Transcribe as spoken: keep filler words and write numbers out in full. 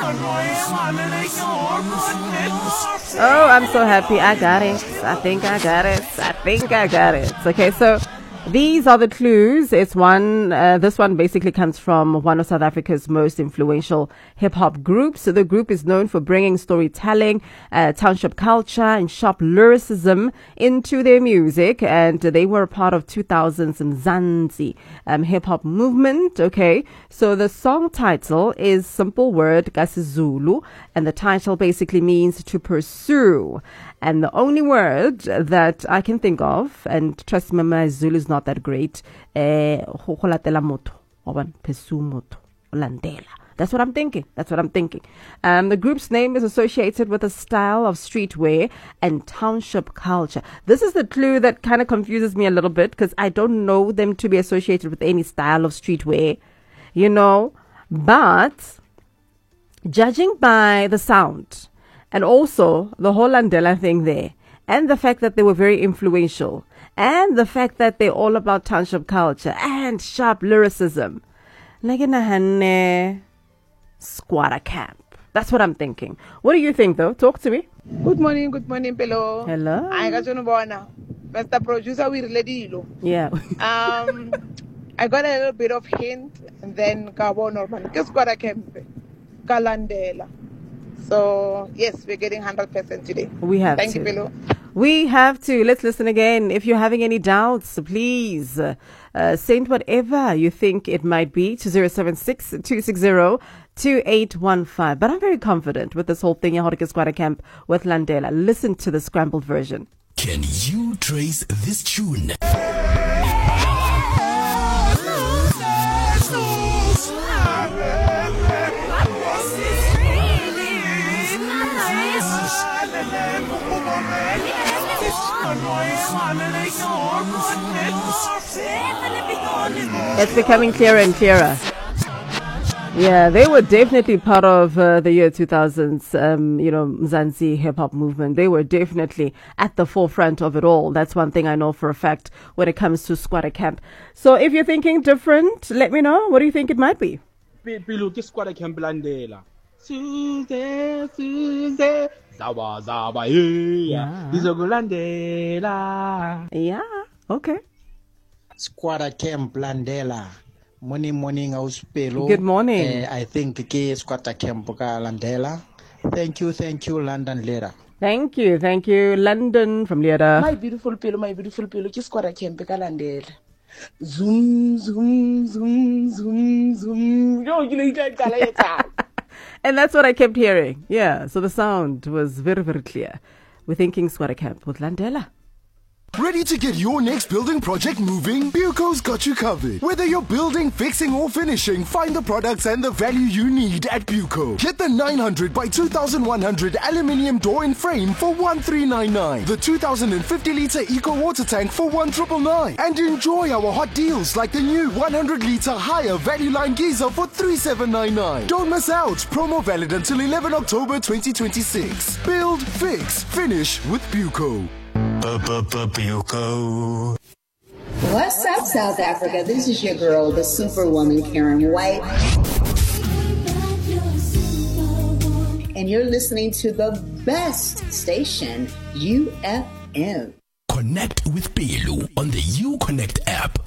Oh, I'm so happy. I got it. I think I got it. I think I got it. Okay, so these are the clues. It's one, uh, this one basically comes from one of South Africa's most influential hip-hop groups. So the group is known for bringing storytelling, uh, township culture and sharp lyricism into their music. And they were a part of two thousands Mzansi um, hip-hop movement. Okay, so the song title is simple word kaSizulu, and the title basically means to pursue. And the only word that I can think of, and trust me, my Zulu is not that great, eh, that's what I'm thinking. That's what I'm thinking. Um, the group's name is associated with a style of streetwear and township culture. This is the clue that kind of confuses me a little bit because I don't know them to be associated with any style of streetwear, you know. But judging by the sound, and also the whole Landela thing there, and the fact that they were very influential, and the fact that they're all about township culture and sharp lyricism. Squatter camp. That's what I'm thinking. What do you think, though? Talk to me. Good morning, good morning, Pelo. Hello. I got you bona. Mister Producer, we ready. Yeah. um, I got a little bit of hint, and then Cabo Norman. Guess Squatter camp. Kalandela. So, yes, we're getting one hundred percent today. We have Thank to. you, Pelo. We have to. Let's listen again. If you're having any doubts, please uh, uh, send whatever you think it might be to zero seven six, two six zero, two eight one five. But I'm very confident with this whole thing, Yahorika Squatter Camp with Landela. Listen to the scrambled version. Can you trace this tune? It's becoming clearer and clearer. Yeah, they were definitely part of uh, the year two thousands, um, you know, Mzansi hip-hop movement. They were definitely at the forefront of it all. That's one thing I know for a fact when it comes to Squatter Camp. So if you're thinking different, let me know. What do you think it might be? Squatter Camp Landela. Suze, Suze, Zawa, Zawa, yeah. Landela. Yeah, okay. Squatter Camp Landela. Morning, morning, Auspelo. Good morning. Uh, I think ke Squatter Camp Landela. Thank you, thank you, London Lera. Thank you, thank you, London from Lera. My beautiful Pelo, my beautiful Pelo, ke Squatter camp Kalandela. Zoom, zoom, zoom, zoom, zoom. Yo, you know, and that's what I kept hearing. Yeah, so the sound was very, very clear. We're thinking Squatter Camp with Landela. Ready to get your next building project moving? Buco's got you covered. Whether you're building, fixing or finishing, find the products and the value you need at Buco. Get the nine hundred by two thousand one hundred aluminium door and frame for one three nine nine. The two thousand fifty litre eco water tank for one nine nine nine. And enjoy our hot deals like the new one hundred litre higher value line geyser for three seven nine nine. Don't miss out. Promo valid until eleventh October twenty twenty-six. Build, fix, finish with Buco. Buco. What's up, South Africa? This is your girl, the Superwoman, Karen White. And you're listening to the best station, U F M. Connect with Pelu on the U Connect app.